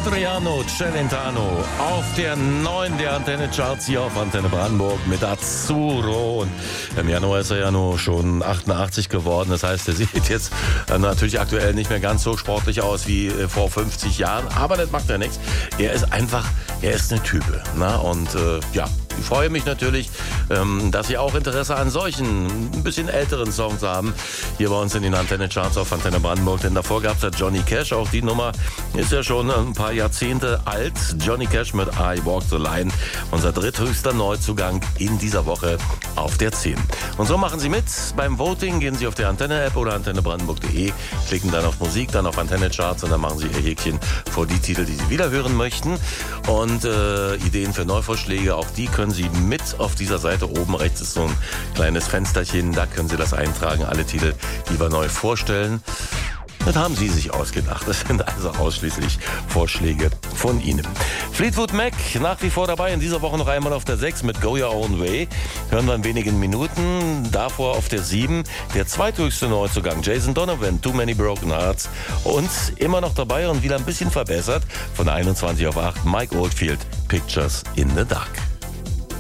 Adriano Celentano auf der 9 der Antenne Charts hier auf Antenne Brandenburg mit Azzurro. Und im Januar ist er ja nur schon 88 geworden. Das heißt, er sieht jetzt natürlich aktuell nicht mehr ganz so sportlich aus wie vor 50 Jahren. Aber das macht ja nichts. Er ist eine Type. Na? Und ja, ich freue mich natürlich, dass Sie auch Interesse an solchen, ein bisschen älteren Songs haben. Hier bei uns in den Antenne Charts auf Antenne Brandenburg. Denn davor gab es ja Johnny Cash. Auch die Nummer ist ja schon ein paar Jahrzehnte alt. Johnny Cash mit I Walk the Line. Unser dritthöchster Neuzugang in dieser Woche auf der 10. Und so machen Sie mit beim Voting. Gehen Sie auf die Antenne-App oder antennebrandenburg.de, klicken dann auf Musik, dann auf Antenne Charts und dann machen Sie Ihr Häkchen vor die Titel, die Sie wieder hören möchten. Und Ideen für Neuvorschläge, auch die können Sie mit auf dieser Seite oben rechts ist so ein kleines Fensterchen, da können Sie das eintragen, alle Titel, die wir neu vorstellen. Das haben Sie sich ausgedacht. Das sind also ausschließlich Vorschläge von Ihnen. Fleetwood Mac nach wie vor dabei. In dieser Woche noch einmal auf der 6 mit Go Your Own Way. Hören wir in wenigen Minuten. Davor auf der 7 der zweithöchste Neuzugang. Jason Donovan, Too Many Broken Hearts. Und immer noch dabei und wieder ein bisschen verbessert. Von 21 auf 8 Mike Oldfield, Pictures in the Dark.